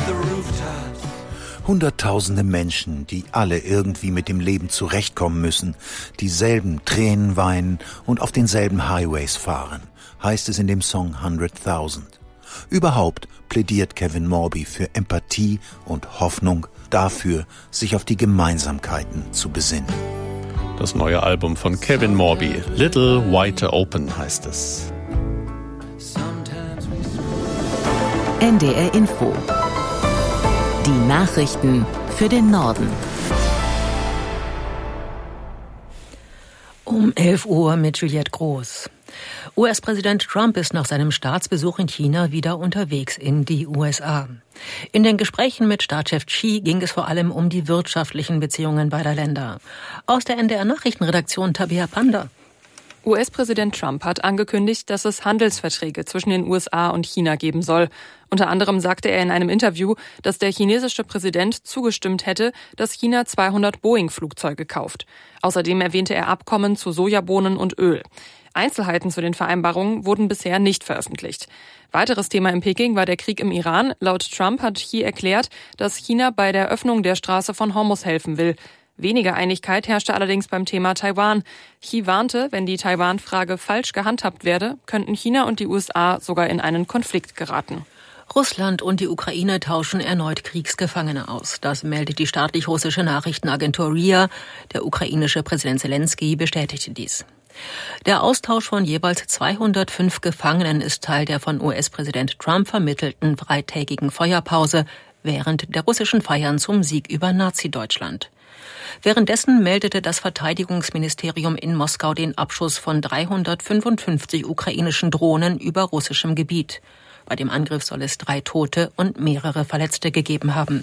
Hunderttausende Menschen, die alle irgendwie mit dem Leben zurechtkommen müssen, dieselben Tränen weinen und auf denselben Highways fahren, heißt es in dem Song 100.000. Überhaupt plädiert Kevin Morby für Empathie und Hoffnung, dafür, sich auf die Gemeinsamkeiten zu besinnen. Das neue Album von Kevin Morby, Little White Open heißt es. NDR Info. Die Nachrichten für den Norden. Um 11 Uhr mit Juliette Groß. US-Präsident Trump ist nach seinem Staatsbesuch in China wieder unterwegs in die USA. In den Gesprächen mit Staatschef Xi ging es vor allem um die wirtschaftlichen Beziehungen beider Länder. Aus der NDR-Nachrichtenredaktion Tabea Panda. US-Präsident Trump hat angekündigt, dass es Handelsverträge zwischen den USA und China geben soll. Unter anderem sagte er in einem Interview, dass der chinesische Präsident zugestimmt hätte, dass China 200 Boeing-Flugzeuge kauft. Außerdem erwähnte er Abkommen zu Sojabohnen und Öl. Einzelheiten zu den Vereinbarungen wurden bisher nicht veröffentlicht. Weiteres Thema in Peking war der Krieg im Iran. Laut Trump hat Xi erklärt, dass China bei der Öffnung der Straße von Hormuz helfen will. Weniger Einigkeit herrschte allerdings beim Thema Taiwan. Xi warnte, wenn die Taiwan-Frage falsch gehandhabt werde, könnten China und die USA sogar in einen Konflikt geraten. Russland und die Ukraine tauschen erneut Kriegsgefangene aus. Das meldet die staatlich russische Nachrichtenagentur RIA. Der ukrainische Präsident Zelensky bestätigte dies. Der Austausch von jeweils 205 Gefangenen ist Teil der von US-Präsident Trump vermittelten dreitägigen Feuerpause während der russischen Feiern zum Sieg über Nazi-Deutschland. Währenddessen meldete das Verteidigungsministerium in Moskau den Abschuss von 355 ukrainischen Drohnen über russischem Gebiet. Bei dem Angriff soll es 3 Tote und mehrere Verletzte gegeben haben.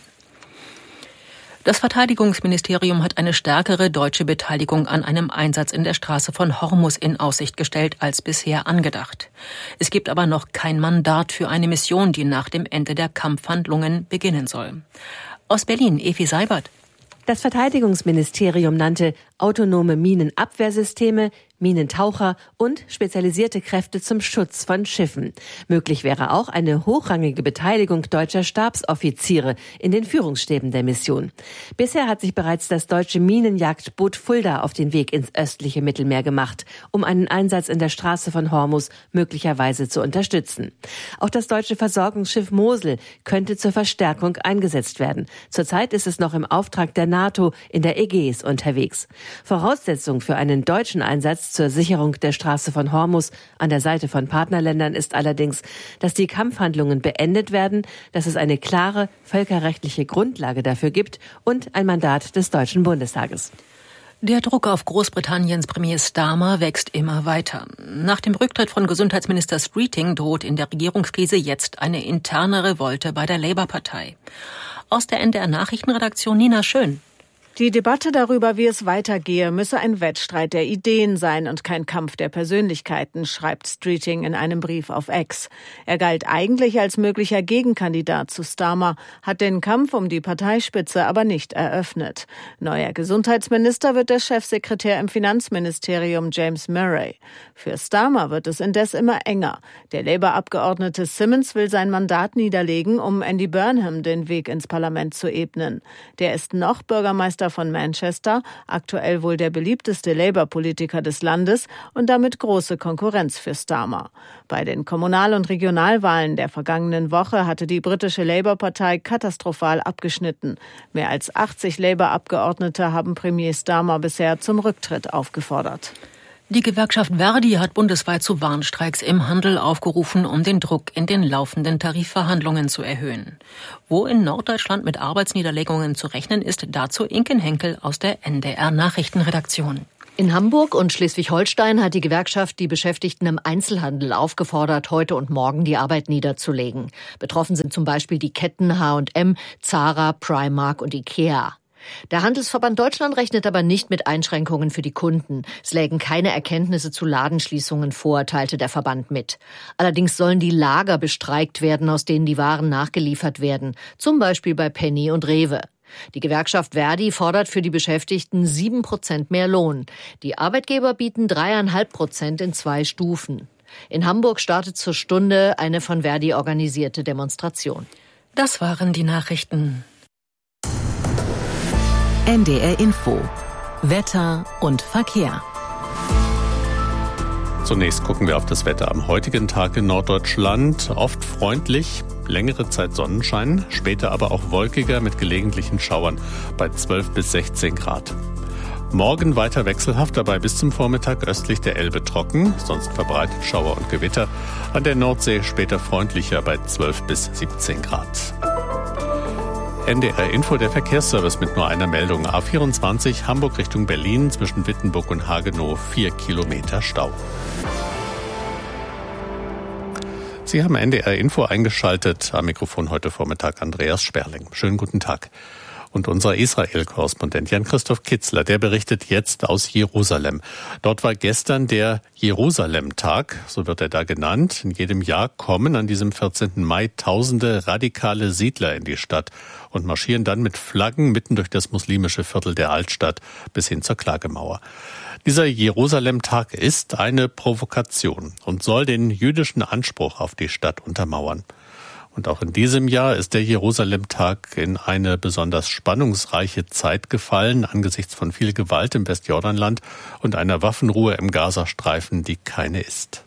Das Verteidigungsministerium hat eine stärkere deutsche Beteiligung an einem Einsatz in der Straße von Hormuz in Aussicht gestellt als bisher angedacht. Es gibt aber noch kein Mandat für eine Mission, die nach dem Ende der Kampfhandlungen beginnen soll. Aus Berlin, Evi Seibert. Das Verteidigungsministerium nannte autonome Minenabwehrsysteme, Minentaucher und spezialisierte Kräfte zum Schutz von Schiffen. Möglich wäre auch eine hochrangige Beteiligung deutscher Stabsoffiziere in den Führungsstäben der Mission. Bisher hat sich bereits das deutsche Minenjagdboot Fulda auf den Weg ins östliche Mittelmeer gemacht, um einen Einsatz in der Straße von Hormuz möglicherweise zu unterstützen. Auch das deutsche Versorgungsschiff Mosel könnte zur Verstärkung eingesetzt werden. Zurzeit ist es noch im Auftrag der NATO in der Ägäis unterwegs. Voraussetzung für einen deutschen Einsatz zur Sicherung der Straße von Hormuz an der Seite von Partnerländern ist allerdings, dass die Kampfhandlungen beendet werden, dass es eine klare völkerrechtliche Grundlage dafür gibt und ein Mandat des Deutschen Bundestages. Der Druck auf Großbritanniens Premier Starmer wächst immer weiter. Nach dem Rücktritt von Gesundheitsminister Streeting droht in der Regierungskrise jetzt eine interne Revolte bei der Labour-Partei. Aus der NDR-Nachrichtenredaktion Nina Schön. Die Debatte darüber, wie es weitergehe, müsse ein Wettstreit der Ideen sein und kein Kampf der Persönlichkeiten, schreibt Streeting in einem Brief auf X. Er galt eigentlich als möglicher Gegenkandidat zu Starmer, hat den Kampf um die Parteispitze aber nicht eröffnet. Neuer Gesundheitsminister wird der Chefsekretär im Finanzministerium James Murray. Für Starmer wird es indes immer enger. Der Labour-Abgeordnete Simmons will sein Mandat niederlegen, um Andy Burnham den Weg ins Parlament zu ebnen. Der ist noch Bürgermeister von Manchester, aktuell wohl der beliebteste Labour-Politiker des Landes und damit große Konkurrenz für Starmer. Bei den Kommunal- und Regionalwahlen der vergangenen Woche hatte die britische Labour-Partei katastrophal abgeschnitten. Mehr als 80 Labour-Abgeordnete haben Premier Starmer bisher zum Rücktritt aufgefordert. Die Gewerkschaft Verdi hat bundesweit zu Warnstreiks im Handel aufgerufen, um den Druck in den laufenden Tarifverhandlungen zu erhöhen. Wo in Norddeutschland mit Arbeitsniederlegungen zu rechnen ist, dazu Inken Henkel aus der NDR-Nachrichtenredaktion. In Hamburg und Schleswig-Holstein hat die Gewerkschaft die Beschäftigten im Einzelhandel aufgefordert, heute und morgen die Arbeit niederzulegen. Betroffen sind zum Beispiel die Ketten H&M, Zara, Primark und Ikea. Der Handelsverband Deutschland rechnet aber nicht mit Einschränkungen für die Kunden. Es lägen keine Erkenntnisse zu Ladenschließungen vor, teilte der Verband mit. Allerdings sollen die Lager bestreikt werden, aus denen die Waren nachgeliefert werden, zum Beispiel bei Penny und Rewe. Die Gewerkschaft Verdi fordert für die Beschäftigten 7% mehr Lohn. Die Arbeitgeber bieten 3,5% in 2 Stufen. In Hamburg startet zur Stunde eine von Verdi organisierte Demonstration. Das waren die Nachrichten. NDR Info. Wetter und Verkehr. Zunächst gucken wir auf das Wetter am heutigen Tag in Norddeutschland. Oft freundlich, längere Zeit Sonnenschein, später aber auch wolkiger mit gelegentlichen Schauern bei 12 bis 16 Grad. Morgen weiter wechselhaft, dabei bis zum Vormittag östlich der Elbe trocken, sonst verbreitet Schauer und Gewitter. An der Nordsee später freundlicher bei 12 bis 17 Grad. NDR Info, der Verkehrsservice mit nur einer Meldung. A24 Hamburg Richtung Berlin zwischen Wittenburg und Hagenow 4 Kilometer Stau. Sie haben NDR Info eingeschaltet. Am Mikrofon heute Vormittag Andreas Sperling. Schönen guten Tag. Und unser Israel-Korrespondent Jan-Christoph Kitzler, der berichtet jetzt aus Jerusalem. Dort war gestern der Jerusalem-Tag, so wird er da genannt. In jedem Jahr kommen an diesem 14. Mai tausende radikale Siedler in die Stadt und marschieren dann mit Flaggen mitten durch das muslimische Viertel der Altstadt bis hin zur Klagemauer. Dieser Jerusalem-Tag ist eine Provokation und soll den jüdischen Anspruch auf die Stadt untermauern. Und auch in diesem Jahr ist der Jerusalem-Tag in eine besonders spannungsreiche Zeit gefallen, angesichts von viel Gewalt im Westjordanland und einer Waffenruhe im Gazastreifen, die keine ist.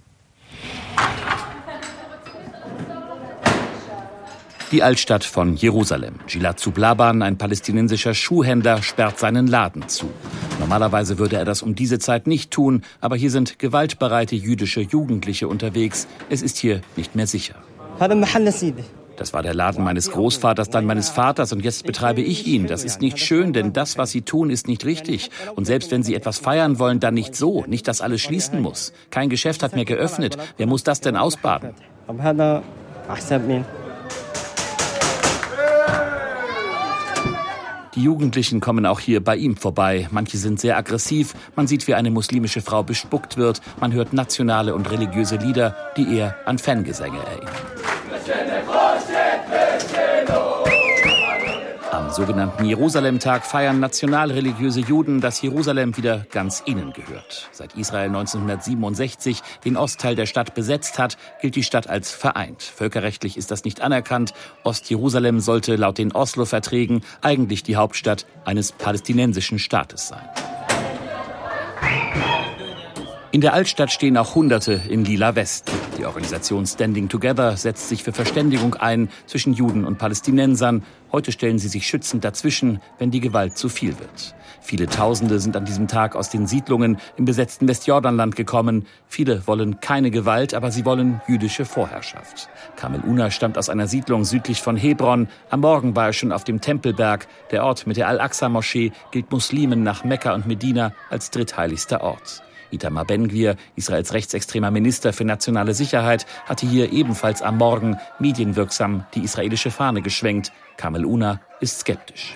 Die Altstadt von Jerusalem. Gilad Zublaban, ein palästinensischer Schuhhändler, sperrt seinen Laden zu. Normalerweise würde er das um diese Zeit nicht tun, aber hier sind gewaltbereite jüdische Jugendliche unterwegs. Es ist hier nicht mehr sicher. Das war der Laden meines Großvaters, dann meines Vaters und jetzt betreibe ich ihn. Das ist nicht schön, denn das, was sie tun, ist nicht richtig. Und selbst wenn sie etwas feiern wollen, dann nicht so. Nicht, dass alles schließen muss. Kein Geschäft hat mehr geöffnet. Wer muss das denn ausbaden? Die Jugendlichen kommen auch hier bei ihm vorbei. Manche sind sehr aggressiv. Man sieht, wie eine muslimische Frau bespuckt wird. Man hört nationale und religiöse Lieder, die eher an Fangesänge erinnern. Am sogenannten Jerusalem-Tag feiern nationalreligiöse Juden, dass Jerusalem wieder ganz ihnen gehört. Seit Israel 1967 den Ostteil der Stadt besetzt hat, gilt die Stadt als vereint. Völkerrechtlich ist das nicht anerkannt. Ostjerusalem sollte laut den Oslo-Verträgen eigentlich die Hauptstadt eines palästinensischen Staates sein. In der Altstadt stehen auch Hunderte in lila Westen. Die Organisation Standing Together setzt sich für Verständigung ein zwischen Juden und Palästinensern. Heute stellen sie sich schützend dazwischen, wenn die Gewalt zu viel wird. Viele Tausende sind an diesem Tag aus den Siedlungen im besetzten Westjordanland gekommen. Viele wollen keine Gewalt, aber sie wollen jüdische Vorherrschaft. Kamel Una stammt aus einer Siedlung südlich von Hebron. Am Morgen war er schon auf dem Tempelberg. Der Ort mit der Al-Aqsa-Moschee gilt Muslimen nach Mekka und Medina als drittheiligster Ort. Itamar Ben-Gvir, Israels rechtsextremer Minister für nationale Sicherheit, hatte hier ebenfalls am Morgen medienwirksam die israelische Fahne geschwenkt. Kamel Una ist skeptisch.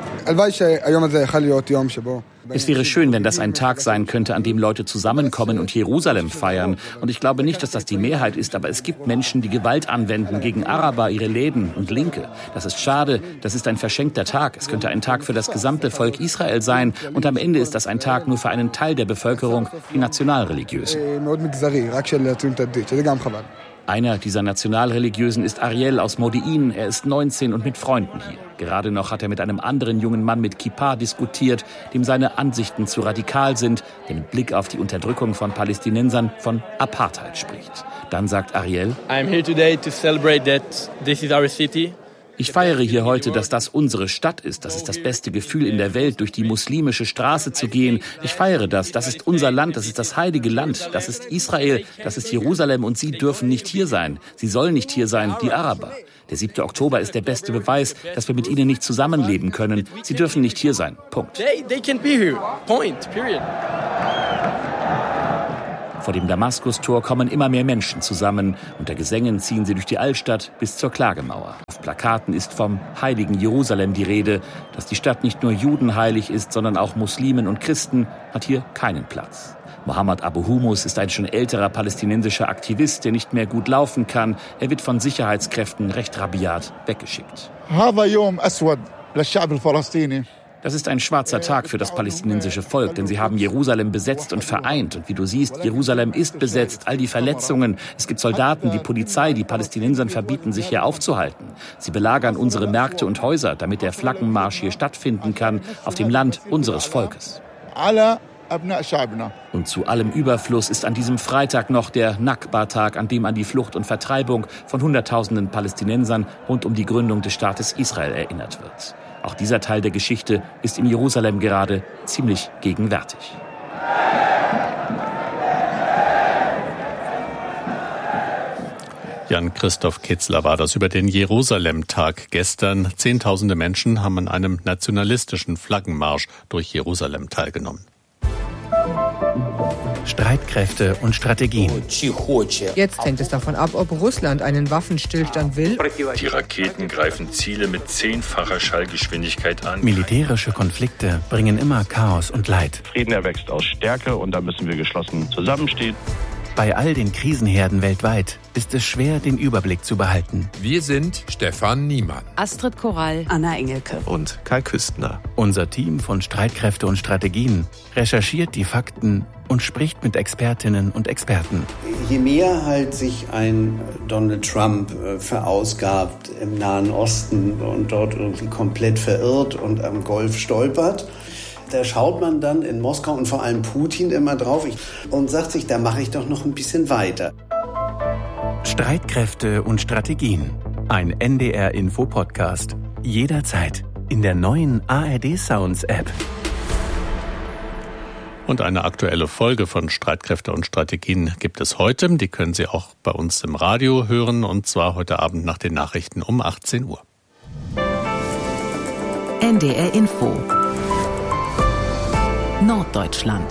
Es wäre schön, wenn das ein Tag sein könnte, an dem Leute zusammenkommen und Jerusalem feiern. Und ich glaube nicht, dass das die Mehrheit ist, aber es gibt Menschen, die Gewalt anwenden gegen Araber, ihre Läden und Linke. Das ist schade, das ist ein verschenkter Tag. Es könnte ein Tag für das gesamte Volk Israel sein. Und am Ende ist das ein Tag nur für einen Teil der Bevölkerung, die Nationalreligiösen. Einer dieser Nationalreligiösen ist Ariel aus Modi'in. Er ist 19 und mit Freunden hier. Gerade noch hat er mit einem anderen jungen Mann mit Kippa diskutiert, dem seine Ansichten zu radikal sind, der mit Blick auf die Unterdrückung von Palästinensern von Apartheid spricht. Dann sagt Ariel: I'm here today to celebrate that this is our city. Ich feiere hier heute, dass das unsere Stadt ist. Das ist das beste Gefühl in der Welt, durch die muslimische Straße zu gehen. Ich feiere das. Das ist unser Land. Das ist das heilige Land. Das ist Israel. Das ist Jerusalem. Und Sie dürfen nicht hier sein. Sie sollen nicht hier sein, die Araber. Der 7. Oktober ist der beste Beweis, dass wir mit ihnen nicht zusammenleben können. Sie dürfen nicht hier sein. Punkt. They can't be here. Point. Period. Vor dem Damaskustor kommen immer mehr Menschen zusammen. Unter Gesängen ziehen sie durch die Altstadt bis zur Klagemauer. Auf Plakaten ist vom heiligen Jerusalem die Rede. Dass die Stadt nicht nur Juden heilig ist, sondern auch Muslimen und Christen, hat hier keinen Platz. Mohammed Abu Humus ist ein schon älterer palästinensischer Aktivist, der nicht mehr gut laufen kann. Er wird von Sicherheitskräften recht rabiat weggeschickt. Das ist ein schwarzer Tag für das palästinensische Volk, denn sie haben Jerusalem besetzt und vereint. Und wie du siehst, Jerusalem ist besetzt, all die Verletzungen. Es gibt Soldaten, die Polizei, die Palästinensern verbieten, sich hier aufzuhalten. Sie belagern unsere Märkte und Häuser, damit der Flaggenmarsch hier stattfinden kann, auf dem Land unseres Volkes. Und zu allem Überfluss ist an diesem Freitag noch der Nakba-Tag, an dem an die Flucht und Vertreibung von Hunderttausenden Palästinensern rund um die Gründung des Staates Israel erinnert wird. Auch dieser Teil der Geschichte ist in Jerusalem gerade ziemlich gegenwärtig. Jan-Christoph Kitzler war das über den Jerusalem-Tag gestern. Zehntausende Menschen haben an einem nationalistischen Flaggenmarsch durch Jerusalem teilgenommen. Streitkräfte und Strategien. Jetzt hängt es davon ab, ob Russland einen Waffenstillstand will. Die Raketen greifen Ziele mit 10-facher Schallgeschwindigkeit an. Militärische Konflikte bringen immer Chaos und Leid. Frieden erwächst aus Stärke und da müssen wir geschlossen zusammenstehen. Bei all den Krisenherden weltweit ist es schwer, den Überblick zu behalten. Wir sind Stefan Niemann, Astrid Korall, Anna Engelke und Kai Küstner. Unser Team von Streitkräfte und Strategien recherchiert die Fakten und spricht mit Expertinnen und Experten. Je mehr halt sich ein Donald Trump verausgabt im Nahen Osten und dort irgendwie komplett verirrt und am Golf stolpert, da schaut man dann in Moskau und vor allem Putin immer drauf und sagt sich, da mache ich doch noch ein bisschen weiter. Streitkräfte und Strategien. Ein NDR-Info-Podcast. Jederzeit in der neuen ARD Sounds-App. Und eine aktuelle Folge von Streitkräfte und Strategien gibt es heute. Die können Sie auch bei uns im Radio hören, und zwar heute Abend nach den Nachrichten um 18 Uhr. NDR Info. Norddeutschland.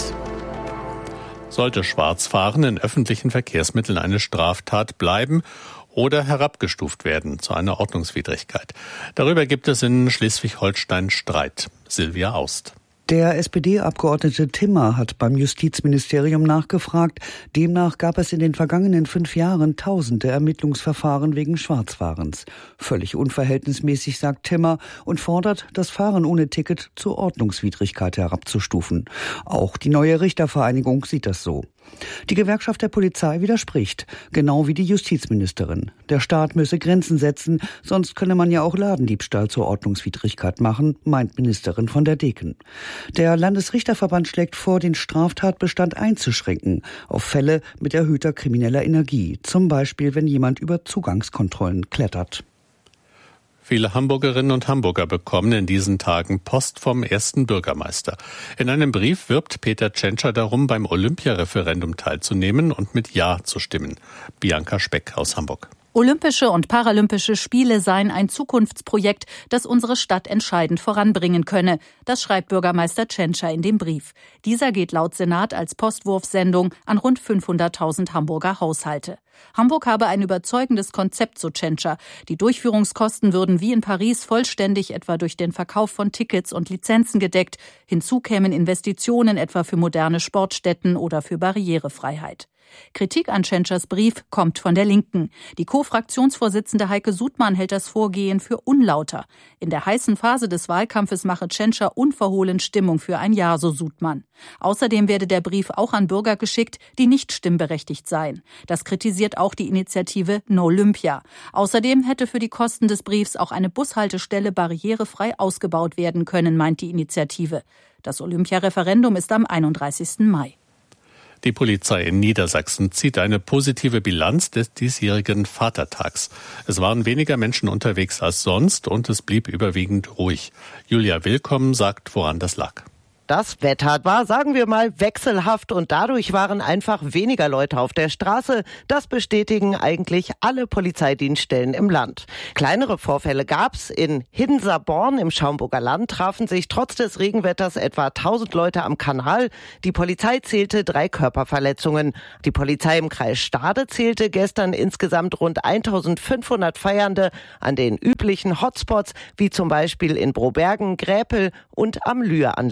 Sollte Schwarzfahren in öffentlichen Verkehrsmitteln eine Straftat bleiben oder herabgestuft werden zu einer Ordnungswidrigkeit? Darüber gibt es in Schleswig-Holstein Streit. Silvia Aust. Der SPD-Abgeordnete Timmer hat beim Justizministerium nachgefragt. Demnach gab es in den vergangenen 5 Jahren tausende Ermittlungsverfahren wegen Schwarzfahrens. Völlig unverhältnismäßig, sagt Timmer, und fordert, das Fahren ohne Ticket zur Ordnungswidrigkeit herabzustufen. Auch die neue Richtervereinigung sieht das so. Die Gewerkschaft der Polizei widerspricht, genau wie die Justizministerin. Der Staat müsse Grenzen setzen, sonst könne man ja auch Ladendiebstahl zur Ordnungswidrigkeit machen, meint Ministerin von der Deken. Der Landesrichterverband schlägt vor, den Straftatbestand einzuschränken auf Fälle mit erhöhter krimineller Energie, zum Beispiel wenn jemand über Zugangskontrollen klettert. Viele Hamburgerinnen und Hamburger bekommen in diesen Tagen Post vom ersten Bürgermeister. In einem Brief wirbt Peter Tschentscher darum, beim Olympiareferendum teilzunehmen und mit Ja zu stimmen. Bianca Speck aus Hamburg. Olympische und Paralympische Spiele seien ein Zukunftsprojekt, das unsere Stadt entscheidend voranbringen könne. Das schreibt Bürgermeister Tschentscher in dem Brief. Dieser geht laut Senat als Postwurfsendung an rund 500.000 Hamburger Haushalte. Hamburg habe ein überzeugendes Konzept, so Tschentscher. Die Durchführungskosten würden wie in Paris vollständig etwa durch den Verkauf von Tickets und Lizenzen gedeckt. Hinzu kämen Investitionen etwa für moderne Sportstätten oder für Barrierefreiheit. Kritik an Tschentschers Brief kommt von der Linken. Die Co-Fraktionsvorsitzende Heike Sudmann hält das Vorgehen für unlauter. In der heißen Phase des Wahlkampfes mache Tschentscher unverhohlen Stimmung für ein Ja, so Sudmann. Außerdem werde der Brief auch an Bürger geschickt, die nicht stimmberechtigt seien. Das kritisiert auch die Initiative No Olympia. Außerdem hätte für die Kosten des Briefs auch eine Bushaltestelle barrierefrei ausgebaut werden können, meint die Initiative. Das Olympiareferendum ist am 31. Mai. Die Polizei in Niedersachsen zieht eine positive Bilanz des diesjährigen Vatertags. Es waren weniger Menschen unterwegs als sonst und es blieb überwiegend ruhig. Julia Willkommen sagt, woran das lag. Das Wetter war, sagen wir mal, wechselhaft und dadurch waren einfach weniger Leute auf der Straße. Das bestätigen eigentlich alle Polizeidienststellen im Land. Kleinere Vorfälle gab's. In Hiddenser-Born im Schaumburger Land trafen sich trotz des Regenwetters etwa 1000 Leute am Kanal. Die Polizei zählte 3 Körperverletzungen. Die Polizei im Kreis Stade zählte gestern insgesamt rund 1500 Feiernde an den üblichen Hotspots, wie zum Beispiel in Brobergen, Gräpel und am Lühr-Anleger.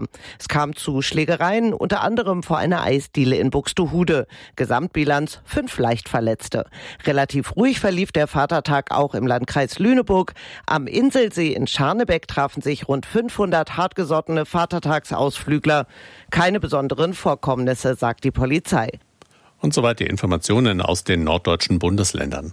Es kam zu Schlägereien, unter anderem vor einer Eisdiele in Buxtehude. Gesamtbilanz 5 Leichtverletzte. Relativ ruhig verlief der Vatertag auch im Landkreis Lüneburg. Am Inselsee in Scharnebeck trafen sich rund 500 hartgesottene Vatertagsausflügler. Keine besonderen Vorkommnisse, sagt die Polizei. Und soweit die Informationen aus den norddeutschen Bundesländern.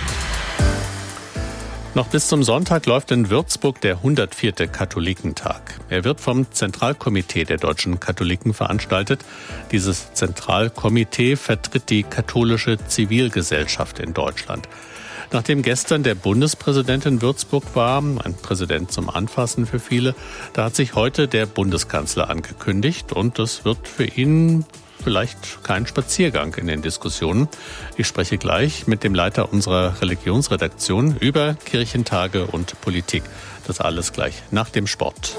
Noch bis zum Sonntag läuft in Würzburg der 104. Katholikentag. Er wird vom Zentralkomitee der deutschen Katholiken veranstaltet. Dieses Zentralkomitee vertritt die katholische Zivilgesellschaft in Deutschland. Nachdem gestern der Bundespräsident in Würzburg war, ein Präsident zum Anfassen für viele, da hat sich heute der Bundeskanzler angekündigt und das wird für ihn vielleicht kein Spaziergang in den Diskussionen. Ich spreche gleich mit dem Leiter unserer Religionsredaktion über Kirchentage und Politik. Das alles gleich nach dem Sport.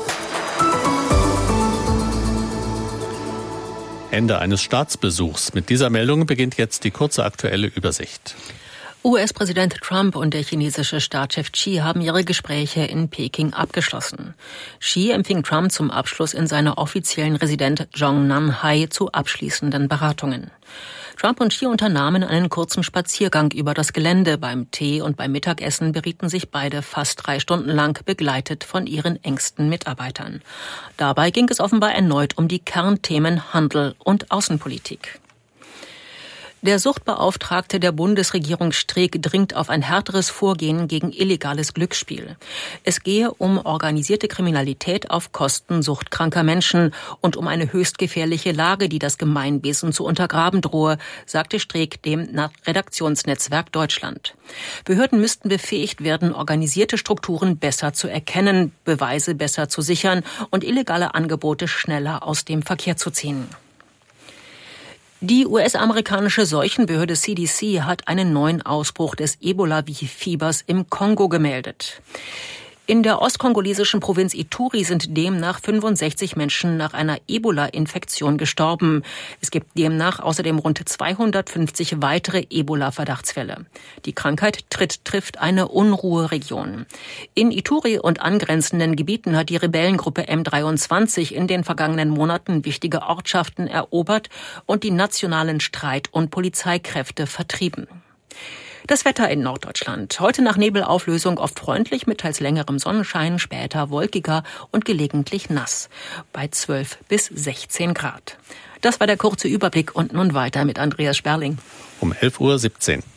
Ende eines Staatsbesuchs. Mit dieser Meldung beginnt jetzt die kurze aktuelle Übersicht. US-Präsident Trump und der chinesische Staatschef Xi haben ihre Gespräche in Peking abgeschlossen. Xi empfing Trump zum Abschluss in seiner offiziellen Residenz Zhongnanhai zu abschließenden Beratungen. Trump und Xi unternahmen einen kurzen Spaziergang über das Gelände. Beim Tee und beim Mittagessen berieten sich beide fast 3 Stunden lang, begleitet von ihren engsten Mitarbeitern. Dabei ging es offenbar erneut um die Kernthemen Handel und Außenpolitik. Der Suchtbeauftragte der Bundesregierung Streeck dringt auf ein härteres Vorgehen gegen illegales Glücksspiel. Es gehe um organisierte Kriminalität auf Kosten suchtkranker Menschen und um eine höchst gefährliche Lage, die das Gemeinwesen zu untergraben drohe, sagte Streeck dem Redaktionsnetzwerk Deutschland. Behörden müssten befähigt werden, organisierte Strukturen besser zu erkennen, Beweise besser zu sichern und illegale Angebote schneller aus dem Verkehr zu ziehen. Die US-amerikanische Seuchenbehörde CDC hat einen neuen Ausbruch des Ebola-Fiebers im Kongo gemeldet. In der ostkongolesischen Provinz Ituri sind demnach 65 Menschen nach einer Ebola-Infektion gestorben. Es gibt demnach außerdem rund 250 weitere Ebola-Verdachtsfälle. Die Krankheit trifft eine Unruheregion. In Ituri und angrenzenden Gebieten hat die Rebellengruppe M23 in den vergangenen Monaten wichtige Ortschaften erobert und die nationalen Streit- und Polizeikräfte vertrieben. Das Wetter in Norddeutschland. Heute nach Nebelauflösung oft freundlich mit teils längerem Sonnenschein, später wolkiger und gelegentlich nass. Bei 12 bis 16 Grad. Das war der kurze Überblick und nun weiter mit Andreas Sperling. Um 11.17 Uhr.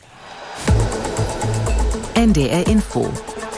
NDR Info.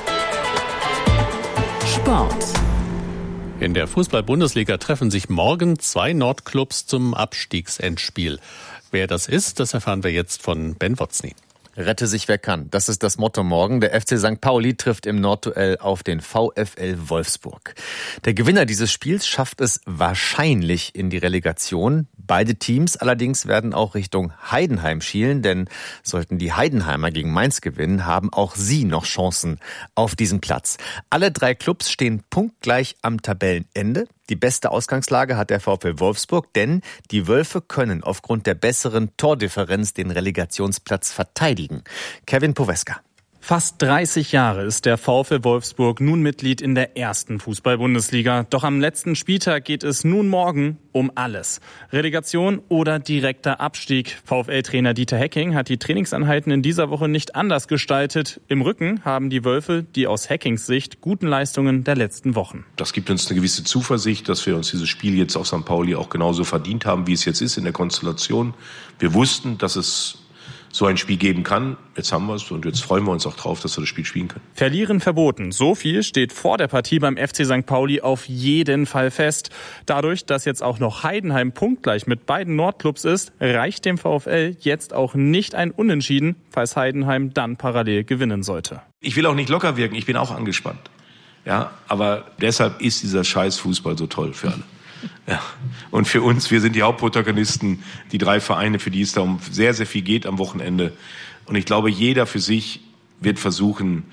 Sport. In der Fußball-Bundesliga treffen sich morgen 2 Nordclubs zum Abstiegsendspiel. Wer das ist, das erfahren wir jetzt von Ben Wotzny. Rette sich wer kann. Das ist das Motto morgen. Der FC St. Pauli trifft im Nordduell auf den VfL Wolfsburg. Der Gewinner dieses Spiels schafft es wahrscheinlich in die Relegation. Beide Teams allerdings werden auch Richtung Heidenheim schielen, denn sollten die Heidenheimer gegen Mainz gewinnen, haben auch sie noch Chancen auf diesen Platz. Alle 3 Clubs stehen punktgleich am Tabellenende. Die beste Ausgangslage hat der VfL Wolfsburg, denn die Wölfe können aufgrund der besseren Tordifferenz den Relegationsplatz verteidigen. Kevin Poweska. Fast 30 Jahre ist der VfL Wolfsburg nun Mitglied in der ersten Fußball-Bundesliga. Doch am letzten Spieltag geht es nun morgen um alles. Relegation oder direkter Abstieg. VfL-Trainer Dieter Hecking hat die Trainingseinheiten in dieser Woche nicht anders gestaltet. Im Rücken haben die Wölfe die aus Hackings Sicht guten Leistungen der letzten Wochen. Das gibt uns eine gewisse Zuversicht, dass wir uns dieses Spiel jetzt auf St. Pauli auch genauso verdient haben, wie es jetzt ist in der Konstellation. Wir wussten, dass es so ein Spiel geben kann. Jetzt haben wir es und jetzt freuen wir uns auch drauf, dass wir das Spiel spielen können. Verlieren verboten. So viel steht vor der Partie beim FC St. Pauli auf jeden Fall fest. Dadurch, dass jetzt auch noch Heidenheim punktgleich mit beiden Nordclubs ist, reicht dem VfL jetzt auch nicht ein Unentschieden, falls Heidenheim dann parallel gewinnen sollte. Ich will auch nicht locker wirken, ich bin auch angespannt. Ja, aber deshalb ist dieser Scheiß-Fußball so toll für alle. Ja. Und für uns, wir sind die Hauptprotagonisten, die 3 Vereine, für die es da um sehr, sehr viel geht am Wochenende. Und ich glaube, jeder für sich wird versuchen,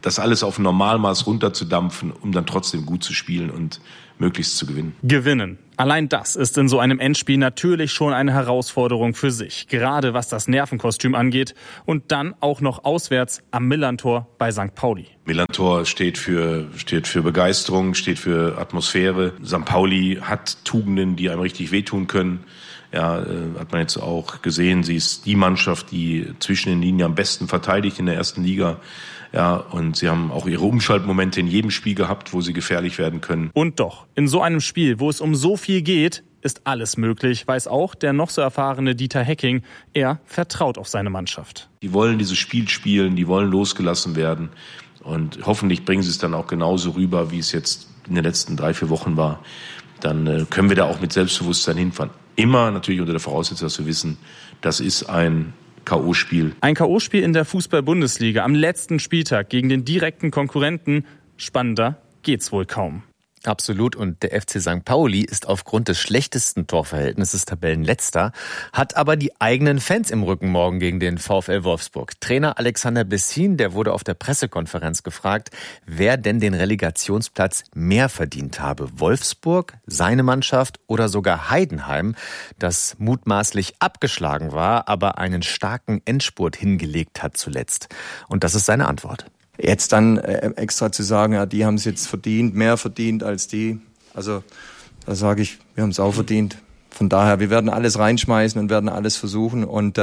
das alles auf Normalmaß runterzudampfen, um dann trotzdem gut zu spielen und möglichst zu gewinnen. Gewinnen. Allein das ist in so einem Endspiel natürlich schon eine Herausforderung für sich. Gerade was das Nervenkostüm angeht. Und dann auch noch auswärts am Millerntor bei St. Pauli. Millerntor steht für Begeisterung, steht für Atmosphäre. St. Pauli hat Tugenden, die einem richtig wehtun können. Ja, hat man jetzt auch gesehen. Sie ist die Mannschaft, die zwischen den Linien am besten verteidigt in der ersten Liga. Ja, und sie haben auch ihre Umschaltmomente in jedem Spiel gehabt, wo sie gefährlich werden können. Und doch, in so einem Spiel, wo es um so viel geht, ist alles möglich, weiß auch der noch so erfahrene Dieter Hecking. Er vertraut auf seine Mannschaft. Die wollen dieses Spiel spielen, die wollen losgelassen werden. Und hoffentlich bringen sie es dann auch genauso rüber, wie es jetzt in den letzten 3-4 Wochen war. Dann können wir da auch mit Selbstbewusstsein hinfahren. Immer natürlich unter der Voraussetzung, dass wir wissen, das ist ein K.O.-Spiel. Ein K.O.-Spiel in der Fußball-Bundesliga am letzten Spieltag gegen den direkten Konkurrenten. Spannender geht's wohl kaum. Absolut. Und der FC St. Pauli ist aufgrund des schlechtesten Torverhältnisses Tabellenletzter, hat aber die eigenen Fans im Rücken morgen gegen den VfL Wolfsburg. Trainer Alexander Bessin, der wurde auf der Pressekonferenz gefragt, wer denn den Relegationsplatz mehr verdient habe. Wolfsburg, seine Mannschaft oder sogar Heidenheim, das mutmaßlich abgeschlagen war, aber einen starken Endspurt hingelegt hat zuletzt. Und das ist seine Antwort. Jetzt dann extra zu sagen, ja, die haben es jetzt verdient, mehr verdient als die. Also da sage ich, wir haben es auch verdient. Von daher, wir werden alles reinschmeißen und werden alles versuchen. Und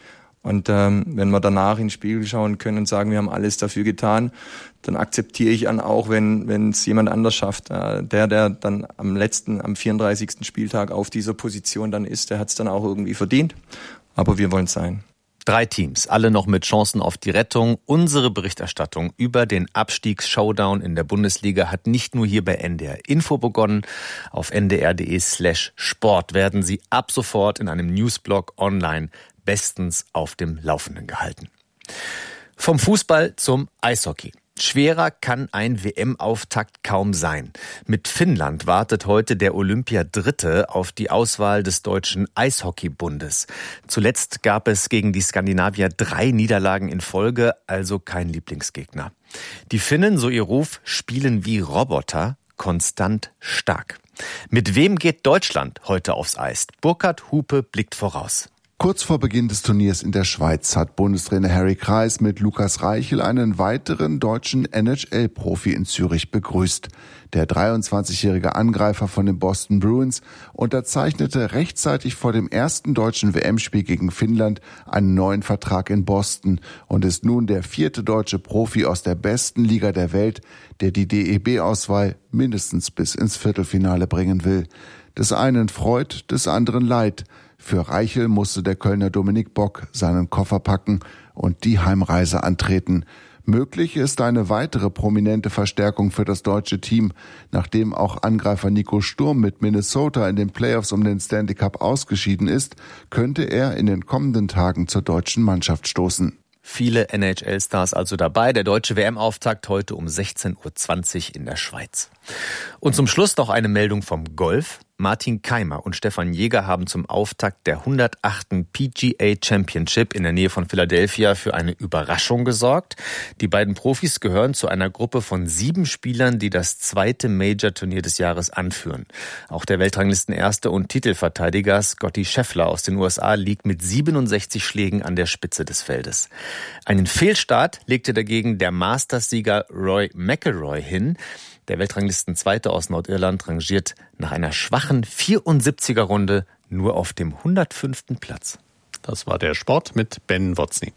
wenn wir danach in den Spiegel schauen können und sagen, wir haben alles dafür getan, dann akzeptiere ich dann auch, wenn es jemand anders schafft. Der dann am 34. Spieltag auf dieser Position dann ist, der hat es dann auch irgendwie verdient. Aber wir wollen es sein. 3 Teams, alle noch mit Chancen auf die Rettung. Unsere Berichterstattung über den Abstiegs-Showdown in der Bundesliga hat nicht nur hier bei NDR Info begonnen. Auf ndr.de/sport werden Sie ab sofort in einem Newsblog online bestens auf dem Laufenden gehalten. Vom Fußball zum Eishockey. Schwerer kann ein WM-Auftakt kaum sein. Mit Finnland wartet heute der Olympiadritte auf die Auswahl des Deutschen Eishockeybundes. Zuletzt gab es gegen die Skandinavier 3 Niederlagen in Folge, also kein Lieblingsgegner. Die Finnen, so ihr Ruf, spielen wie Roboter, konstant stark. Mit wem geht Deutschland heute aufs Eis? Burkhard Hupe blickt voraus. Kurz vor Beginn des Turniers in der Schweiz hat Bundestrainer Harry Kreis mit Lukas Reichel einen weiteren deutschen NHL-Profi in Zürich begrüßt. Der 23-jährige Angreifer von den Boston Bruins unterzeichnete rechtzeitig vor dem ersten deutschen WM-Spiel gegen Finnland einen neuen Vertrag in Boston und ist nun der 4. deutsche Profi aus der besten Liga der Welt, der die DEB-Auswahl mindestens bis ins Viertelfinale bringen will. Des einen Freud, des anderen Leid. Für Reichel musste der Kölner Dominik Bock seinen Koffer packen und die Heimreise antreten. Möglich ist eine weitere prominente Verstärkung für das deutsche Team. Nachdem auch Angreifer Nico Sturm mit Minnesota in den Playoffs um den Stanley Cup ausgeschieden ist, könnte er in den kommenden Tagen zur deutschen Mannschaft stoßen. Viele NHL-Stars also dabei. Der deutsche WM-Auftakt heute um 16:20 Uhr in der Schweiz. Und zum Schluss noch eine Meldung vom Golf. Martin Keimer und Stefan Jäger haben zum Auftakt der 108. PGA Championship in der Nähe von Philadelphia für eine Überraschung gesorgt. Die beiden Profis gehören zu einer Gruppe von 7 Spielern, die das 2. Major-Turnier des Jahres anführen. Auch der Weltranglisten-Erste und Titelverteidiger Scottie Scheffler aus den USA liegt mit 67 Schlägen an der Spitze des Feldes. Einen Fehlstart legte dagegen der Masters-Sieger Rory McIlroy hin. Der Weltranglisten-Zweite aus Nordirland rangiert nach einer schwachen 74er-Runde nur auf dem 105. Platz. Das war der Sport mit Ben Wotzny.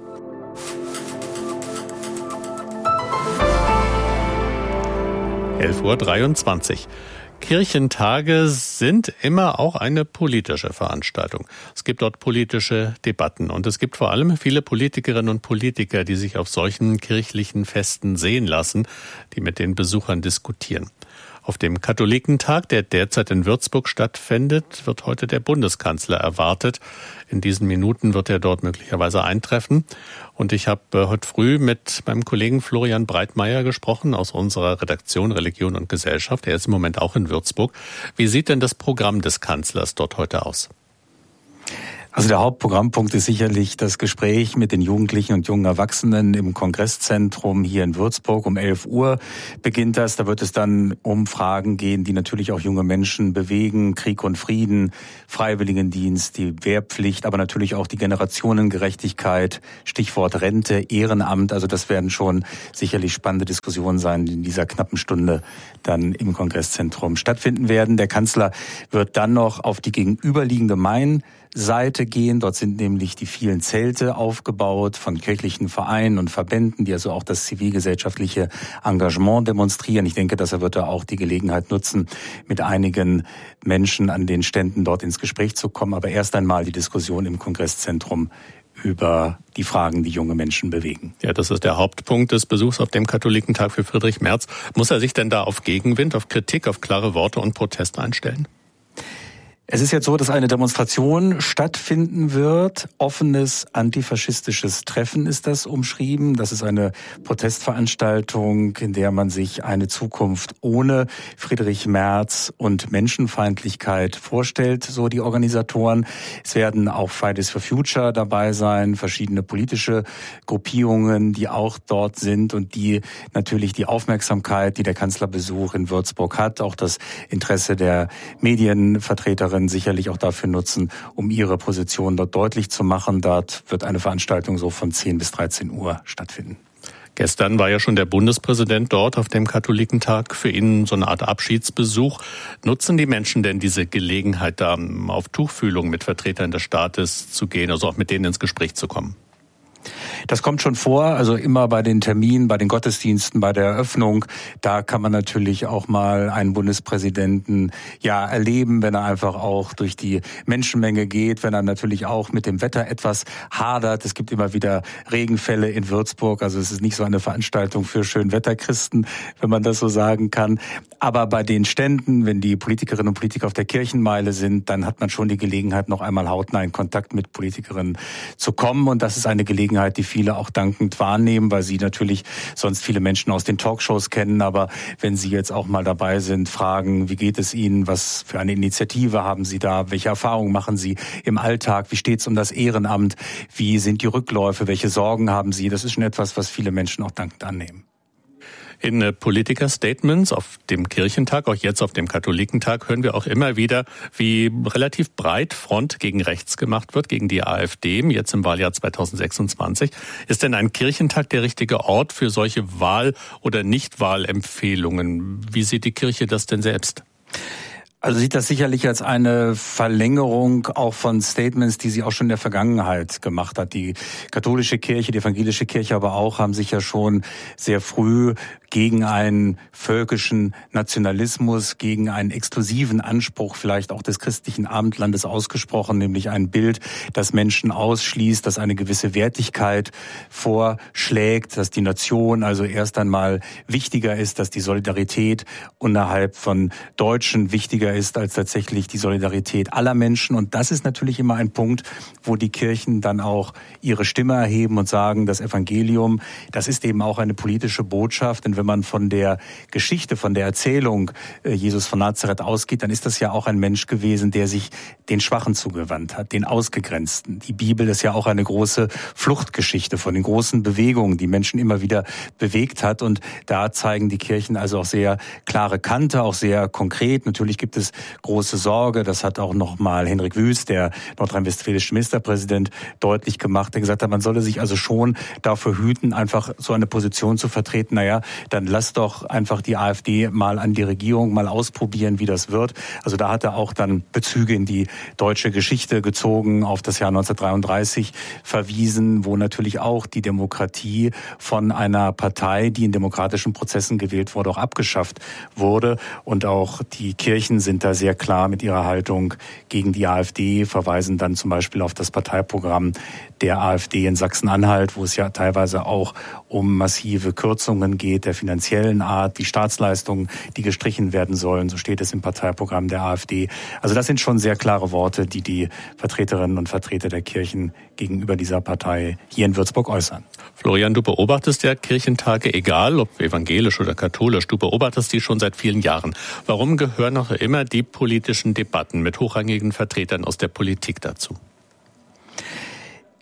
(11:23 Uhr). Kirchentage sind immer auch eine politische Veranstaltung. Es gibt dort politische Debatten und es gibt vor allem viele Politikerinnen und Politiker, die sich auf solchen kirchlichen Festen sehen lassen, die mit den Besuchern diskutieren. Auf dem Katholikentag, der derzeit in Würzburg stattfindet, wird heute der Bundeskanzler erwartet. In diesen Minuten wird er dort möglicherweise eintreffen. Und ich habe heute früh mit meinem Kollegen Florian Breitmeier gesprochen aus unserer Redaktion Religion und Gesellschaft. Er ist im Moment auch in Würzburg. Wie sieht denn das Programm des Kanzlers dort heute aus? Also der Hauptprogrammpunkt ist sicherlich das Gespräch mit den Jugendlichen und jungen Erwachsenen im Kongresszentrum hier in Würzburg. Um 11 Uhr beginnt das. Da wird es dann um Fragen gehen, die natürlich auch junge Menschen bewegen. Krieg und Frieden, Freiwilligendienst, die Wehrpflicht, aber natürlich auch die Generationengerechtigkeit, Stichwort Rente, Ehrenamt. Also das werden schon sicherlich spannende Diskussionen sein, die in dieser knappen Stunde dann im Kongresszentrum stattfinden werden. Der Kanzler wird dann noch auf die gegenüberliegende Main-Seite gehen. Dort sind nämlich die vielen Zelte aufgebaut von kirchlichen Vereinen und Verbänden, die also auch das zivilgesellschaftliche Engagement demonstrieren. Ich denke, dass er wird da auch die Gelegenheit nutzen, mit einigen Menschen an den Ständen dort ins Gespräch zu kommen. Aber erst einmal die Diskussion im Kongresszentrum über die Fragen, die junge Menschen bewegen. Ja, das ist der Hauptpunkt des Besuchs auf dem Katholikentag für Friedrich Merz. Muss er sich denn da auf Gegenwind, auf Kritik, auf klare Worte und Protest einstellen? Es ist jetzt so, dass eine Demonstration stattfinden wird. Offenes antifaschistisches Treffen ist das umschrieben. Das ist eine Protestveranstaltung, in der man sich eine Zukunft ohne Friedrich Merz und Menschenfeindlichkeit vorstellt, so die Organisatoren. Es werden auch Fridays for Future dabei sein, verschiedene politische Gruppierungen, die auch dort sind und die natürlich die Aufmerksamkeit, die der Kanzlerbesuch in Würzburg hat, auch das Interesse der Medienvertreterinnen sicherlich auch dafür nutzen, um ihre Position dort deutlich zu machen. Dort wird eine Veranstaltung so von 10 bis 13 Uhr stattfinden. Gestern war ja schon der Bundespräsident dort auf dem Katholikentag. Für ihn so eine Art Abschiedsbesuch. Nutzen die Menschen denn diese Gelegenheit, da auf Tuchfühlung mit Vertretern des Staates zu gehen, also auch mit denen ins Gespräch zu kommen? Das kommt schon vor, also immer bei den Terminen, bei den Gottesdiensten, bei der Eröffnung. Da kann man natürlich auch mal einen Bundespräsidenten erleben, wenn er einfach auch durch die Menschenmenge geht, wenn er natürlich auch mit dem Wetter etwas hadert. Es gibt immer wieder Regenfälle in Würzburg, also es ist nicht so eine Veranstaltung für Schönwetterchristen, wenn man das so sagen kann. Aber bei den Ständen, wenn die Politikerinnen und Politiker auf der Kirchenmeile sind, dann hat man schon die Gelegenheit, noch einmal hautnah in Kontakt mit Politikerinnen zu kommen. Und das ist eine Gelegenheit, die viele auch dankend wahrnehmen, weil sie natürlich sonst viele Menschen aus den Talkshows kennen. Aber wenn sie jetzt auch mal dabei sind, fragen, wie geht es Ihnen, was für eine Initiative haben Sie da, welche Erfahrungen machen Sie im Alltag, wie steht es um das Ehrenamt, wie sind die Rückläufe, welche Sorgen haben Sie, das ist schon etwas, was viele Menschen auch dankend annehmen. In Politiker-Statements auf dem Kirchentag, auch jetzt auf dem Katholikentag, hören wir auch immer wieder, wie relativ breit Front gegen rechts gemacht wird, gegen die AfD, jetzt im Wahljahr 2026. Ist denn ein Kirchentag der richtige Ort für solche Wahl- oder Nichtwahlempfehlungen? Wie sieht die Kirche das denn selbst? Also sieht das sicherlich als eine Verlängerung auch von Statements, die sie auch schon in der Vergangenheit gemacht hat. Die katholische Kirche, die evangelische Kirche aber auch haben sich ja schon sehr früh gegen einen völkischen Nationalismus, gegen einen exklusiven Anspruch vielleicht auch des christlichen Abendlandes ausgesprochen, nämlich ein Bild, das Menschen ausschließt, das eine gewisse Wertigkeit vorschlägt, dass die Nation also erst einmal wichtiger ist, dass die Solidarität innerhalb von Deutschen wichtiger ist als tatsächlich die Solidarität aller Menschen. Und das ist natürlich immer ein Punkt, wo die Kirchen dann auch ihre Stimme erheben und sagen, das Evangelium, das ist eben auch eine politische Botschaft. Denn wenn man von der Geschichte, von der Erzählung Jesus von Nazareth ausgeht, dann ist das ja auch ein Mensch gewesen, der sich den Schwachen zugewandt hat, den Ausgegrenzten. Die Bibel ist ja auch eine große Fluchtgeschichte von den großen Bewegungen, die Menschen immer wieder bewegt hat. Und da zeigen die Kirchen also auch sehr klare Kante, auch sehr konkret. Natürlich gibt es große Sorge. Das hat auch nochmal Henrik Wüst, der nordrhein-westfälische Ministerpräsident, deutlich gemacht, der gesagt hat, man solle sich also schon dafür hüten, einfach so eine Position zu vertreten. Naja, dann lass doch einfach die AfD mal an die Regierung mal ausprobieren, wie das wird. Also da hat er auch dann Bezüge in die deutsche Geschichte gezogen, auf das Jahr 1933 verwiesen, wo natürlich auch die Demokratie von einer Partei, die in demokratischen Prozessen gewählt wurde, auch abgeschafft wurde. Und auch die Kirchen sind da sehr klar mit ihrer Haltung gegen die AfD, verweisen dann zum Beispiel auf das Parteiprogramm der AfD in Sachsen-Anhalt, wo es ja teilweise auch um massive Kürzungen geht, der finanziellen Art, die Staatsleistungen, die gestrichen werden sollen. So steht es im Parteiprogramm der AfD. Also das sind schon sehr klare Worte, die die Vertreterinnen und Vertreter der Kirchen gegenüber dieser Partei hier in Würzburg äußern. Florian, du beobachtest ja Kirchentage, egal ob evangelisch oder katholisch, du beobachtest die schon seit vielen Jahren. Warum gehören noch immer die politischen Debatten mit hochrangigen Vertretern aus der Politik dazu?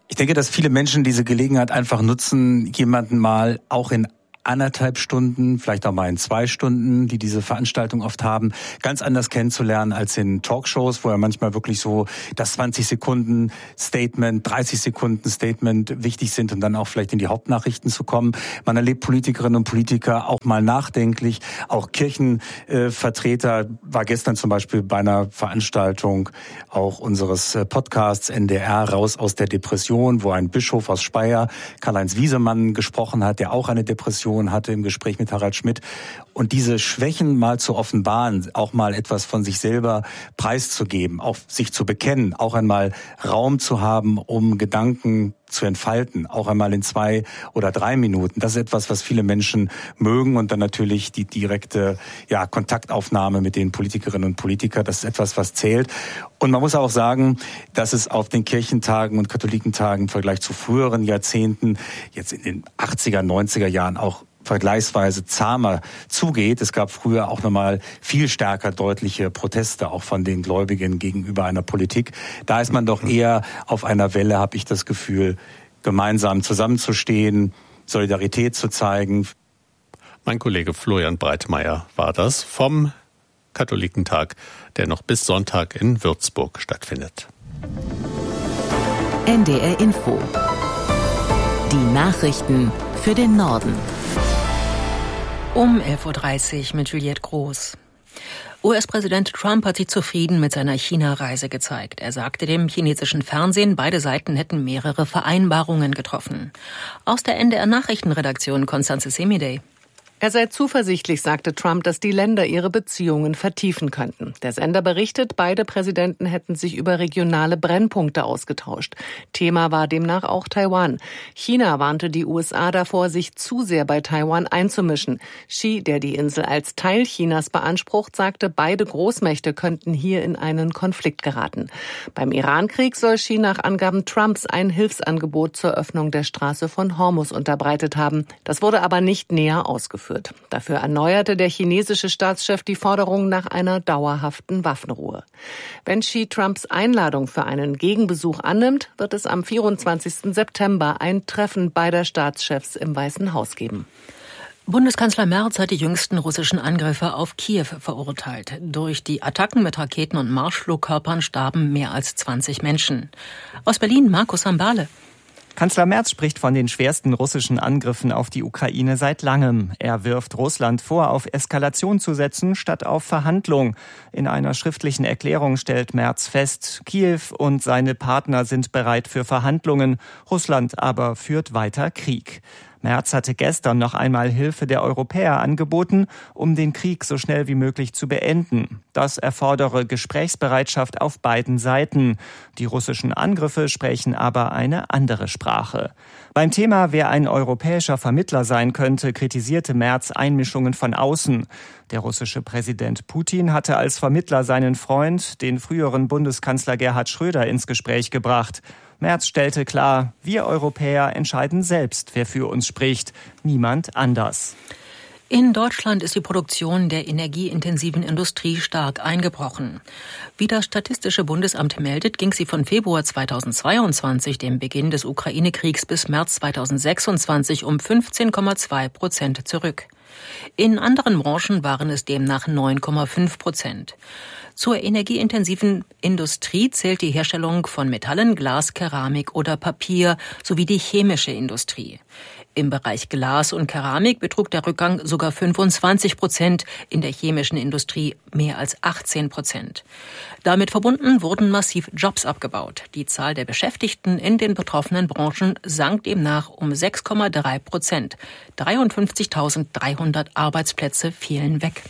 Ich denke, dass viele Menschen diese Gelegenheit einfach nutzen, jemanden mal auch in 1,5 Stunden, vielleicht auch mal in 2 Stunden, die diese Veranstaltung oft haben, ganz anders kennenzulernen als in Talkshows, wo ja manchmal wirklich so das 20 Sekunden Statement, 30 Sekunden Statement wichtig sind und dann auch vielleicht in die Hauptnachrichten zu kommen. Man erlebt Politikerinnen und Politiker auch mal nachdenklich, auch Kirchenvertreter, war gestern zum Beispiel bei einer Veranstaltung auch unseres Podcasts NDR Raus aus der Depression, wo ein Bischof aus Speyer, Karl-Heinz Wiesemann, gesprochen hat, der auch eine Depression hatte im Gespräch mit Harald Schmidt. Und diese Schwächen mal zu offenbaren, auch mal etwas von sich selber preiszugeben, auch sich zu bekennen, auch einmal Raum zu haben, um Gedanken zu entfalten, auch einmal in 2 oder 3 Minuten. Das ist etwas, was viele Menschen mögen. Und dann natürlich die direkte Kontaktaufnahme mit den Politikerinnen und Politikern. Das ist etwas, was zählt. Und man muss auch sagen, dass es auf den Kirchentagen und Katholikentagen im Vergleich zu früheren Jahrzehnten, jetzt in den 80er, 90er Jahren auch vergleichsweise zahmer zugeht. Es gab früher auch nochmal viel stärker deutliche Proteste, auch von den Gläubigen gegenüber einer Politik. Da ist man doch eher auf einer Welle, habe ich das Gefühl, gemeinsam zusammenzustehen, Solidarität zu zeigen. Mein Kollege Florian Breitmeier war das vom Katholikentag, der noch bis Sonntag in Würzburg stattfindet. NDR Info. Die Nachrichten für den Norden. Um 11.30 Uhr mit Juliette Groß. US-Präsident Trump hat sich zufrieden mit seiner China-Reise gezeigt. Er sagte dem chinesischen Fernsehen, beide Seiten hätten mehrere Vereinbarungen getroffen. Aus der NDR-Nachrichtenredaktion Konstanze Semidey. Er sei zuversichtlich, sagte Trump, dass die Länder ihre Beziehungen vertiefen könnten. Der Sender berichtet, beide Präsidenten hätten sich über regionale Brennpunkte ausgetauscht. Thema war demnach auch Taiwan. China warnte die USA davor, sich zu sehr bei Taiwan einzumischen. Xi, der die Insel als Teil Chinas beansprucht, sagte, beide Großmächte könnten hier in einen Konflikt geraten. Beim Irankrieg soll Xi nach Angaben Trumps ein Hilfsangebot zur Öffnung der Straße von Hormuz unterbreitet haben. Das wurde aber nicht näher ausgeführt. Dafür erneuerte der chinesische Staatschef die Forderung nach einer dauerhaften Waffenruhe. Wenn Xi Trumps Einladung für einen Gegenbesuch annimmt, wird es am 24. September ein Treffen beider Staatschefs im Weißen Haus geben. Bundeskanzler Merz hat die jüngsten russischen Angriffe auf Kiew verurteilt. Durch die Attacken mit Raketen und Marschflugkörpern starben mehr als 20 Menschen. Aus Berlin Markus Ambale. Kanzler Merz spricht von den schwersten russischen Angriffen auf die Ukraine seit langem. Er wirft Russland vor, auf Eskalation zu setzen, statt auf Verhandlung. In einer schriftlichen Erklärung stellt Merz fest, Kiew und seine Partner sind bereit für Verhandlungen, Russland aber führt weiter Krieg. Merz hatte gestern noch einmal Hilfe der Europäer angeboten, um den Krieg so schnell wie möglich zu beenden. Das erfordere Gesprächsbereitschaft auf beiden Seiten. Die russischen Angriffe sprechen aber eine andere Sprache. Beim Thema, wer ein europäischer Vermittler sein könnte, kritisierte Merz Einmischungen von außen. Der russische Präsident Putin hatte als Vermittler seinen Freund, den früheren Bundeskanzler Gerhard Schröder, ins Gespräch gebracht. Merz stellte klar, wir Europäer entscheiden selbst, wer für uns spricht, niemand anders. In Deutschland ist die Produktion der energieintensiven Industrie stark eingebrochen. Wie das Statistische Bundesamt meldet, ging sie von Februar 2022, dem Beginn des Ukraine-Kriegs, bis März 2026 um 15,2% zurück. In anderen Branchen waren es demnach 9,5%. Zur energieintensiven Industrie zählt die Herstellung von Metallen, Glas, Keramik oder Papier sowie die chemische Industrie. Im Bereich Glas und Keramik betrug der Rückgang sogar 25%, in der chemischen Industrie mehr als 18%. Damit verbunden wurden massiv Jobs abgebaut. Die Zahl der Beschäftigten in den betroffenen Branchen sank demnach um 6,3%. 53.300 Arbeitsplätze fielen weg.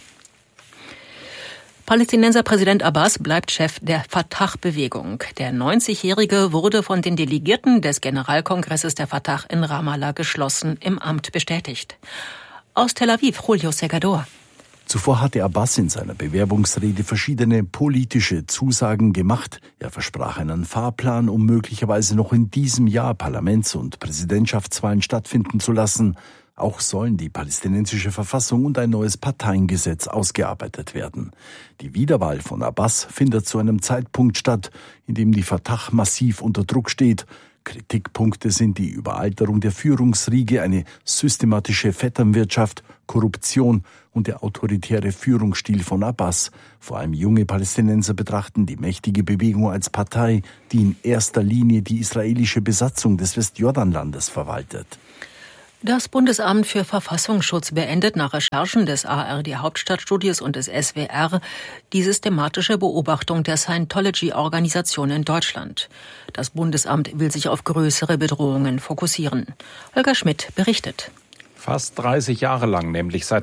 Palästinenser Präsident Abbas bleibt Chef der Fatah-Bewegung. Der 90-Jährige wurde von den Delegierten des Generalkongresses der Fatah in Ramallah geschlossen im Amt bestätigt. Aus Tel Aviv, Julio Segador. Zuvor hatte Abbas in seiner Bewerbungsrede verschiedene politische Zusagen gemacht. Er versprach einen Fahrplan, um möglicherweise noch in diesem Jahr Parlaments- und Präsidentschaftswahlen stattfinden zu lassen. Auch sollen die palästinensische Verfassung und ein neues Parteiengesetz ausgearbeitet werden. Die Wiederwahl von Abbas findet zu einem Zeitpunkt statt, in dem die Fatah massiv unter Druck steht. Kritikpunkte sind die Überalterung der Führungsriege, eine systematische Vetternwirtschaft, Korruption und der autoritäre Führungsstil von Abbas. Vor allem junge Palästinenser betrachten die mächtige Bewegung als Partei, die in erster Linie die israelische Besatzung des Westjordanlandes verwaltet. Das Bundesamt für Verfassungsschutz beendet nach Recherchen des ARD Hauptstadtstudios und des SWR die systematische Beobachtung der Scientology-Organisation in Deutschland. Das Bundesamt will sich auf größere Bedrohungen fokussieren. Holger Schmidt berichtet. Fast 30 Jahre lang, nämlich seit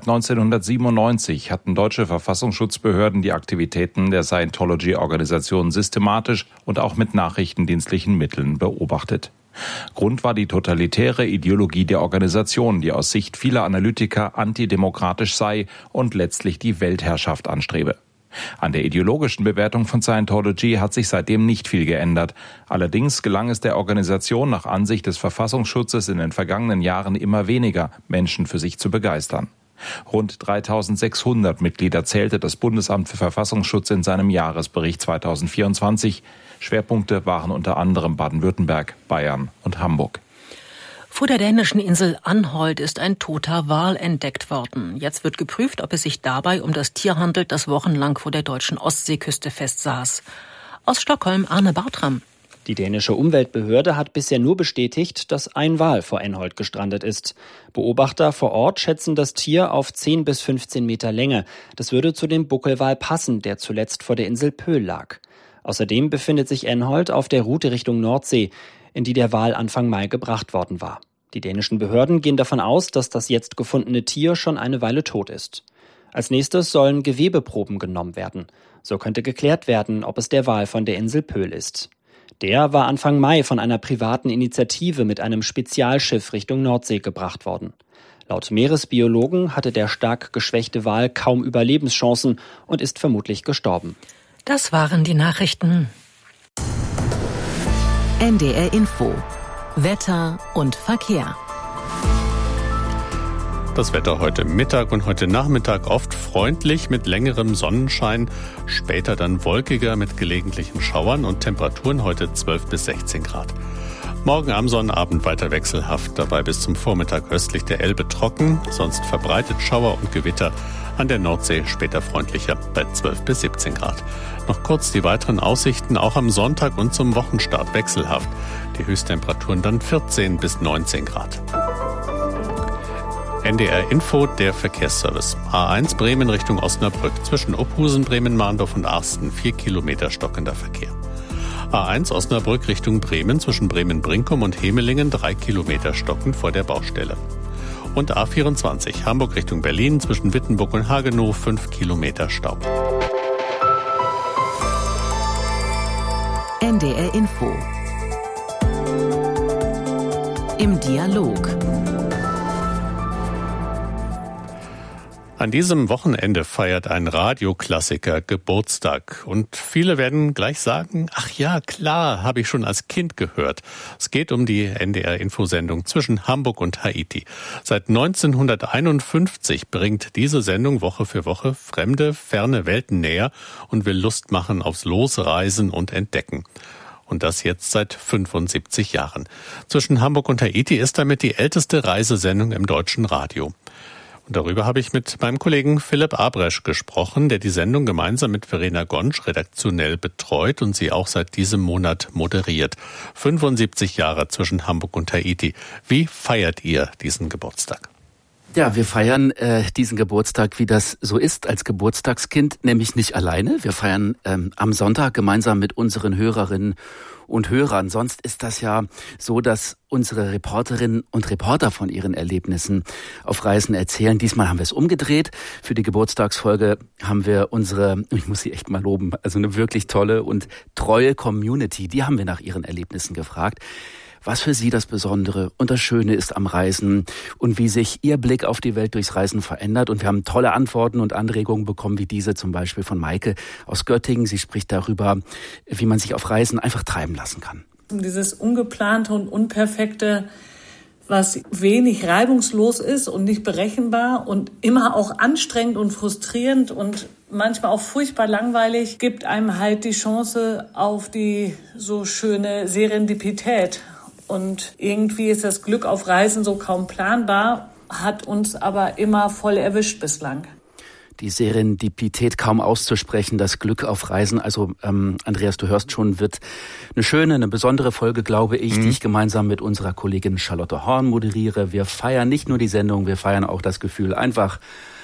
1997, hatten deutsche Verfassungsschutzbehörden die Aktivitäten der Scientology-Organisation systematisch und auch mit nachrichtendienstlichen Mitteln beobachtet. Grund war die totalitäre Ideologie der Organisation, die aus Sicht vieler Analytiker antidemokratisch sei und letztlich die Weltherrschaft anstrebe. An der ideologischen Bewertung von Scientology hat sich seitdem nicht viel geändert. Allerdings gelang es der Organisation nach Ansicht des Verfassungsschutzes in den vergangenen Jahren immer weniger, Menschen für sich zu begeistern. Rund 3.600 Mitglieder zählte das Bundesamt für Verfassungsschutz in seinem Jahresbericht 2024. Schwerpunkte waren unter anderem Baden-Württemberg, Bayern und Hamburg. Vor der dänischen Insel Anholt ist ein toter Wal entdeckt worden. Jetzt wird geprüft, ob es sich dabei um das Tier handelt, das wochenlang vor der deutschen Ostseeküste festsaß. Aus Stockholm Arne Bartram. Die dänische Umweltbehörde hat bisher nur bestätigt, dass ein Wal vor Anholt gestrandet ist. Beobachter vor Ort schätzen das Tier auf 10 bis 15 Meter Länge. Das würde zu dem Buckelwal passen, der zuletzt vor der Insel Pöhl lag. Außerdem befindet sich Anholt auf der Route Richtung Nordsee, in die der Wal Anfang Mai gebracht worden war. Die dänischen Behörden gehen davon aus, dass das jetzt gefundene Tier schon eine Weile tot ist. Als nächstes sollen Gewebeproben genommen werden. So könnte geklärt werden, ob es der Wal von der Insel Pöhl ist. Der war Anfang Mai von einer privaten Initiative mit einem Spezialschiff Richtung Nordsee gebracht worden. Laut Meeresbiologen hatte der stark geschwächte Wal kaum Überlebenschancen und ist vermutlich gestorben. Das waren die Nachrichten. NDR Info. Wetter und Verkehr. Das Wetter heute Mittag und heute Nachmittag oft freundlich mit längerem Sonnenschein, später dann wolkiger mit gelegentlichen Schauern und Temperaturen heute 12 bis 16 Grad. Morgen am Sonnabend weiter wechselhaft, dabei bis zum Vormittag östlich der Elbe trocken, sonst verbreitet Schauer und Gewitter. An der Nordsee später freundlicher bei 12 bis 17 Grad. Noch kurz die weiteren Aussichten, auch am Sonntag und zum Wochenstart wechselhaft. Die Höchsttemperaturen dann 14 bis 19 Grad. NDR Info, der Verkehrsservice. A1 Bremen Richtung Osnabrück. Zwischen Ophusen, Bremen-Mahndorf und Arsten 4 Kilometer stockender Verkehr. A1 Osnabrück Richtung Bremen. Zwischen Bremen-Brinkum und Hemelingen 3 Kilometer stockend vor der Baustelle. Und A24 Hamburg Richtung Berlin. Zwischen Wittenburg und Hagenow 5 Kilometer Stau. NDR Info. Im Dialog. An diesem Wochenende feiert ein Radioklassiker Geburtstag. Und viele werden gleich sagen, ach ja, klar, habe ich schon als Kind gehört. Es geht um die NDR-Infosendung zwischen Hamburg und Haiti. Seit 1951 bringt diese Sendung Woche für Woche fremde, ferne Welten näher und will Lust machen aufs Losreisen und Entdecken. Und das jetzt seit 75 Jahren. Zwischen Hamburg und Haiti ist damit die älteste Reisesendung im deutschen Radio. Und darüber habe ich mit meinem Kollegen Philipp Abresch gesprochen, der die Sendung gemeinsam mit Verena Gonsch redaktionell betreut und sie auch seit diesem Monat moderiert. 75 Jahre zwischen Hamburg und Haiti. Wie feiert ihr diesen Geburtstag? Ja, wir feiern diesen Geburtstag, wie das so ist als Geburtstagskind, nämlich nicht alleine. Wir feiern am Sonntag gemeinsam mit unseren Hörerinnen und Hörern. Sonst ist das ja so, dass unsere Reporterinnen und Reporter von ihren Erlebnissen auf Reisen erzählen. Diesmal haben wir es umgedreht. Für die Geburtstagsfolge haben wir unsere, ich muss sie echt mal loben, also eine wirklich tolle und treue Community, die haben wir nach ihren Erlebnissen gefragt. Was für sie das Besondere und das Schöne ist am Reisen und wie sich ihr Blick auf die Welt durchs Reisen verändert. Und wir haben tolle Antworten und Anregungen bekommen, wie diese zum Beispiel von Maike aus Göttingen. Sie spricht darüber, wie man sich auf Reisen einfach treiben lassen kann. Dieses Ungeplante und Unperfekte, was wenig reibungslos ist und nicht berechenbar und immer auch anstrengend und frustrierend und manchmal auch furchtbar langweilig, gibt einem halt die Chance auf die so schöne Serendipität. Und irgendwie ist das Glück auf Reisen so kaum planbar, hat uns aber immer voll erwischt bislang. Die Serendipität kaum auszusprechen, das Glück auf Reisen. Also Andreas, du hörst schon, wird eine schöne, eine besondere Folge, glaube ich, die ich gemeinsam mit unserer Kollegin Charlotte Horn moderiere. Wir feiern nicht nur die Sendung, wir feiern auch das Gefühl, einfach